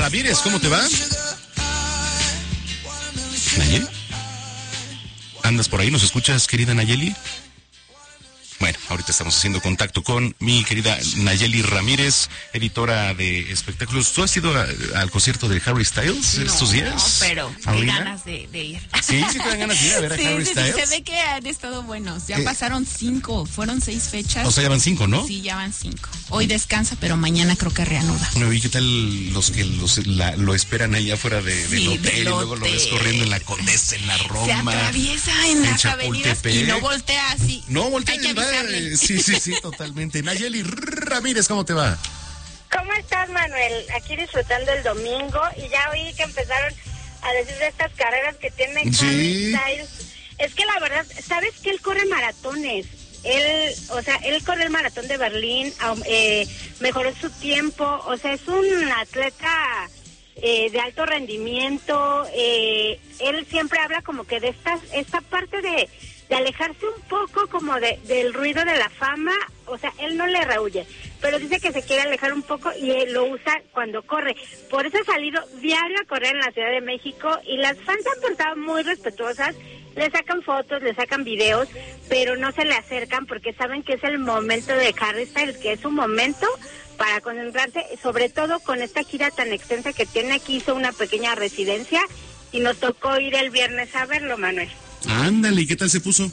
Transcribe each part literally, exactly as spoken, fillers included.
Ramírez, ¿cómo te va? ¿Nayeli? ¿Andas por ahí? ¿Nos escuchas, querida Nayeli? Bueno, ahorita estamos haciendo contacto con mi querida Nayeli Ramírez, editora de espectáculos. ¿Tú has ido a, al concierto de Harry Styles no, estos días? No, pero qué ganas de, de ir. Sí, sí te dan ganas de ir a ver a sí, Harry sí, Styles. Sí, se ve que han estado buenos. Ya eh, pasaron cinco, fueron seis fechas. O sea, ya van cinco, ¿no? Sí, ya van cinco. Hoy descansa, pero mañana creo que reanuda. No, ¿y qué tal los que los, la, lo esperan ahí afuera de, del sí, hotel, del y luego hotel. lo ves corriendo en la Condesa, en la Roma? Se atraviesa en, en las avenidas y no voltea así. No voltea, eh, sí, sí, sí, totalmente. Nayeli Ramírez, ¿cómo te va? ¿Cómo estás, Manuel? Aquí disfrutando el domingo y ya oí que empezaron a decir de estas carreras que tienen sí. Harry Styles. Es que la verdad, ¿sabes que él corre maratones? Él, o sea, él corre el maratón de Berlín, eh, mejoró su tiempo, o sea, es un atleta eh, de alto rendimiento. Eh, él siempre habla como que de estas, esta parte de de alejarse un poco como de, del ruido de la fama, o sea, él no le rehuye, pero dice que se quiere alejar un poco y él lo usa cuando corre. Por eso ha salido diario a correr en la Ciudad de México y las fans han portado muy respetuosas, le sacan fotos, le sacan videos, pero no se le acercan porque saben que es el momento de Harry Styles, que es un momento para concentrarse, sobre todo con esta gira tan extensa que tiene. Aquí hizo una pequeña residencia y nos tocó ir el viernes a verlo, Manuel. Ándale, ¿y qué tal se puso?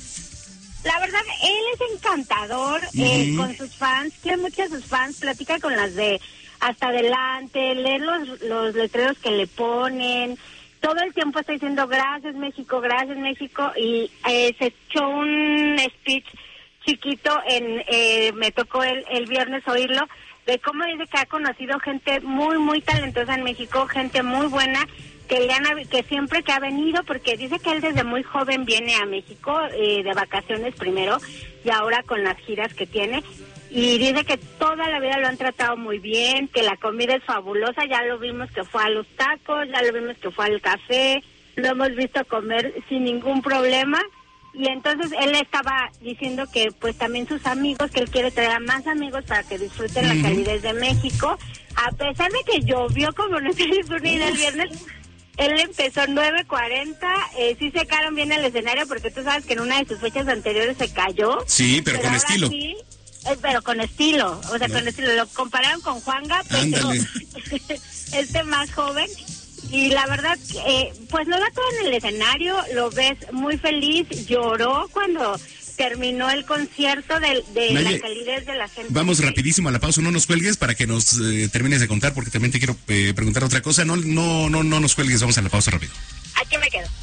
La verdad, él es encantador uh-huh. eh, con sus fans, quiere mucho a sus fans, platica con las de hasta adelante, lee los, los letreros que le ponen, todo el tiempo está diciendo gracias México, gracias México, y eh, se echó un speech chiquito, en eh, me tocó el, el viernes oírlo, de cómo dice que ha conocido gente muy, muy talentosa en México, gente muy buena, que le han, que siempre que ha venido, porque dice que él desde muy joven viene a México eh, de vacaciones primero y ahora con las giras que tiene, y dice que toda la vida lo han tratado muy bien, que la comida es fabulosa, ya lo vimos que fue a los tacos, ya lo vimos que fue al café, lo hemos visto comer sin ningún problema, y entonces él estaba diciendo que pues también sus amigos, que él quiere traer a más amigos para que disfruten uh-huh. la calidez de México, a pesar de que llovió como no se hizo unir el viernes. Él empezó nueve cuarenta, eh, sí secaron bien el escenario porque tú sabes que en una de sus fechas anteriores se cayó. Sí, pero, pero con estilo. Sí, eh, pero con estilo, o sea, no. con estilo. Lo compararon con Juanga, pero este más joven. Y la verdad, eh, pues lo da todo en el escenario, lo ves muy feliz, lloró cuando terminó el concierto de, de Naye, la calidez de la gente. Vamos rapidísimo a la pausa, no nos cuelgues para que nos eh, termines de contar, porque también te quiero eh, preguntar otra cosa. No, no, no, no nos cuelgues, vamos a la pausa rápido. Aquí me quedo.